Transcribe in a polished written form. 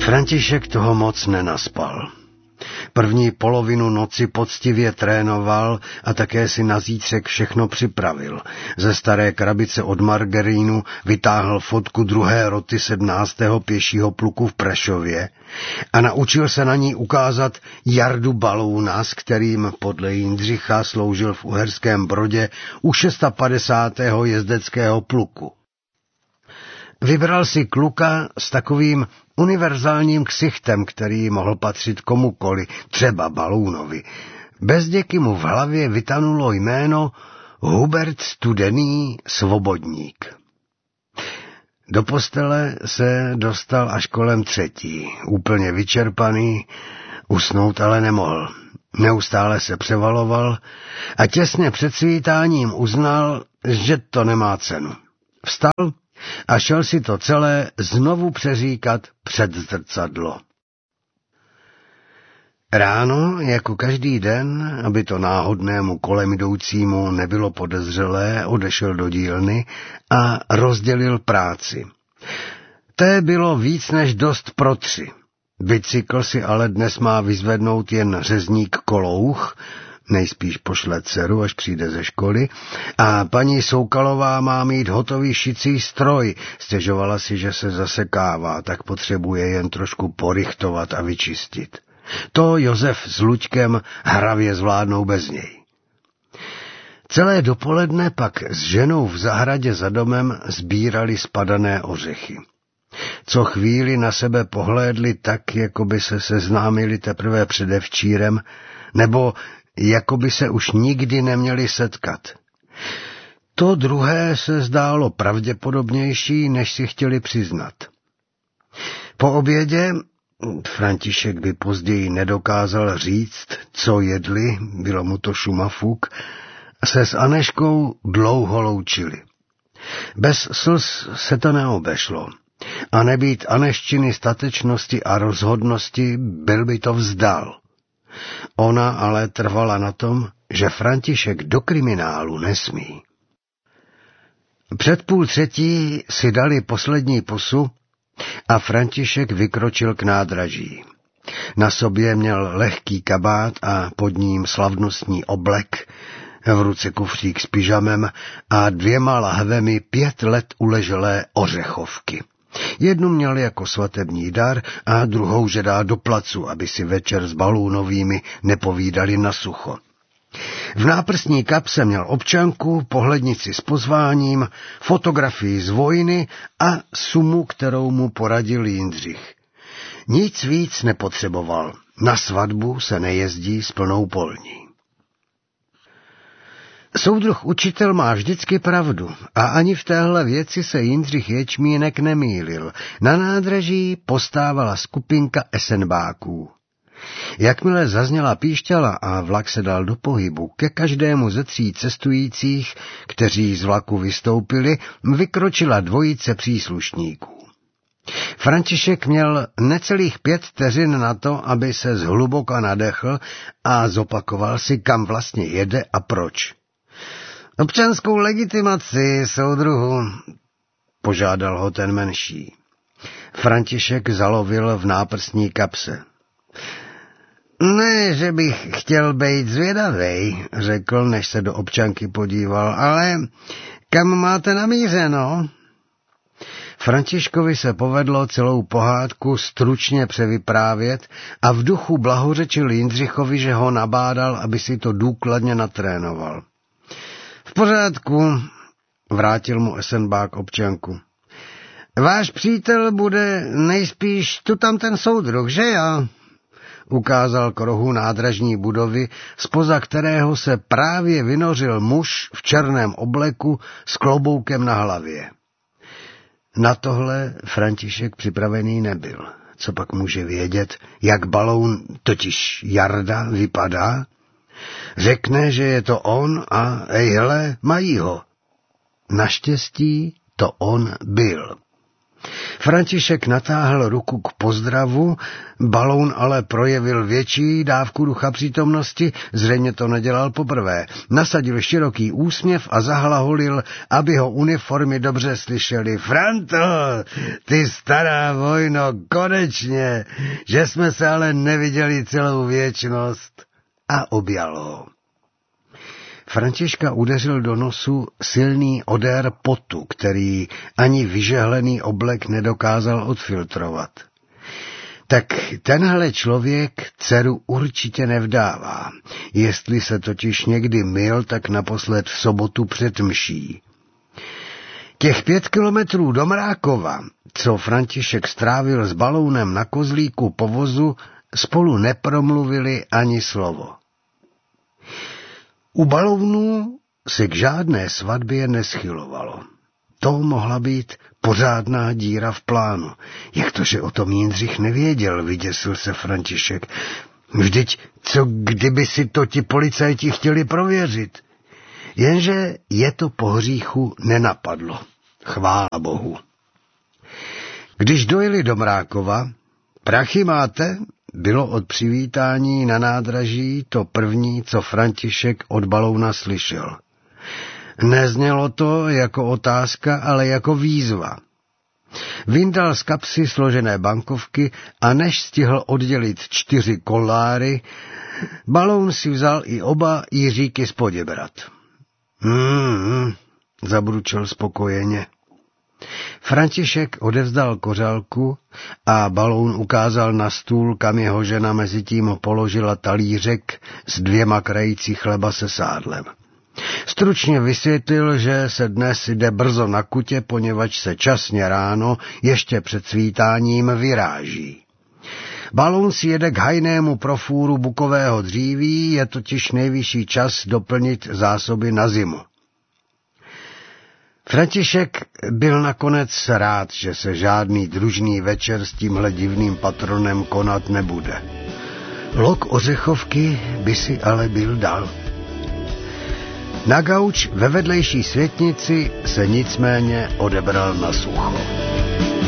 František toho moc nenaspal. První polovinu noci poctivě trénoval a také si na zítřek všechno připravil. Ze staré krabice od margarínu vytáhl fotku 2. roty 17. pěšího pluku v Prešově a naučil se na ní ukázat Jardu Balouna, s kterým podle Jindřicha sloužil v Uherském Brodě u 650. jezdeckého pluku. Vybral si kluka s takovým univerzálním ksichtem, který mohl patřit komukoli, třeba Balounovi. Bez děky mu v hlavě vytanulo jméno Hubert Studený Svobodník. Do postele se dostal až kolem 3. Úplně vyčerpaný, usnout ale nemohl. Neustále se převaloval a těsně před svítáním uznal, že to nemá cenu. Vstal a šel si to celé znovu přeříkat před zrcadlo. Ráno, jako každý den, aby to náhodnému kolem jdoucímu nebylo podezřelé, odešel do dílny a rozdělil práci. Té bylo víc než dost pro 3. Bicykl si ale dnes má vyzvednout jen řezník Kolouch, nejspíš pošle dceru, až přijde ze školy, a paní Soukalová má mít hotový šicí stroj. Stěžovala si, že se zasekává, tak potřebuje jen trošku porychtovat a vyčistit. To Josef s Luďkem hravě zvládnou bez něj. Celé dopoledne pak s ženou v zahradě za domem sbírali spadané ořechy. Co chvíli na sebe pohlédli tak, jako by se seznámili teprve předevčírem, nebo jako by se už nikdy neměli setkat. To druhé se zdálo pravděpodobnější, než si chtěli přiznat. Po obědě, František by později nedokázal říct, co jedli, bylo mu to šumafuk, se s Aneškou dlouho loučili. Bez slz se to neobešlo. A nebýt Aneščiny statečnosti a rozhodnosti, byl by to vzdal. Ona ale trvala na tom, že František do kriminálu nesmí. Před 2:30 si dali poslední pusu a František vykročil k nádraží. Na sobě měl lehký kabát a pod ním slavnostní oblek, v ruce kufřík s pyžamem a 2 lahvemi 5 let uleželé ořechovky. Jednu měl jako svatební dar a druhou že dá do placu, aby si večer s Balounovými nepovídali na sucho. V náprstní kapse měl občanku, pohlednici s pozváním, fotografii z vojny a sumu, kterou mu poradil Jindřich. Nic víc nepotřeboval. Na svatbu se nejezdí s plnou polní. Soudruh učitel má vždycky pravdu a ani v téhle věci se Jindřich Ječmínek nemýlil. Na nádraží postávala skupinka esenbáků. Jakmile zazněla píšťala a vlak se dal do pohybu, ke každému ze 3 cestujících, kteří z vlaku vystoupili, vykročila 2 příslušníků. František měl necelých 5 vteřin na to, aby se zhluboka nadechl a zopakoval si, kam vlastně jede a proč. Občanskou legitimaci, soudruhu, požádal ho ten menší. František zalovil v náprstní kapse. Ne, že bych chtěl být zvědavej, řekl, než se do občanky podíval, ale kam máte namířeno? Františkovi se povedlo celou pohádku stručně převyprávět a v duchu blahořečil Jindřichovi, že ho nabádal, aby si to důkladně natrénoval. V pořádku, vrátil mu esenbák občanku. Váš přítel bude nejspíš tu tam ten soudruh, že já? Ukázal k rohu nádražní budovy, zpoza kterého se právě vynořil muž v černém obleku s kloboukem na hlavě. Na tohle František připravený nebyl. Co pak může vědět, jak Baloun, totiž Jarda, vypadá? Řekne, že je to on a hele, mají ho. Naštěstí to on byl. František natáhl ruku k pozdravu, Baloun ale projevil větší dávku ducha přítomnosti, zřejmě to nedělal poprvé. Nasadil široký úsměv a zahlaholil, aby ho uniformy dobře slyšeli. Franto, ty stará vojno, konečně, že jsme se ale neviděli celou věčnost. A objal ho. Františka udeřil do nosu silný odér potu, který ani vyžehlený oblek nedokázal odfiltrovat. Tak tenhle člověk dceru určitě nevdává. Jestli se totiž někdy myl, tak naposled v sobotu před mší. Těch 5 kilometrů do Mrákova, co František strávil s Balounem na kozlíku po vozu, spolu nepromluvili ani slovo. U Balounů se k žádné svatbě neschylovalo. To mohla být pořádná díra v plánu. Jak to, že o tom Jindřich nevěděl, vyděsil se František. Vždyť co kdyby si to ti policajti chtěli prověřit? Jenže je to po hříchu nenapadlo. Chvála Bohu. Když dojeli do Mrákova, prachy máte? Bylo od přivítání na nádraží to první, co František od Balouna slyšel. Neznělo to jako otázka, ale jako výzva. Vyndal z kapsy složené bankovky a než stihl oddělit 4 koláry, Baloun si vzal i oba Jiříky z Poděbrad. Zabručel spokojeně. František odevzdal kořálku a Baloun ukázal na stůl, kam jeho žena mezi tím položila talířek s 2 krající chleba se sádlem. Stručně vysvětlil, že se dnes jde brzo na kutě, poněvadž se časně ráno, ještě před svítáním, vyráží. Baloun si jede k hajnému profůru bukového dříví, je totiž nejvyšší čas doplnit zásoby na zimu. František byl nakonec rád, že se žádný družný večer s tímhle divným patronem konat nebude. Lok ořechovky by si ale byl dal. Na gauč ve vedlejší světnici se nicméně odebral na sucho.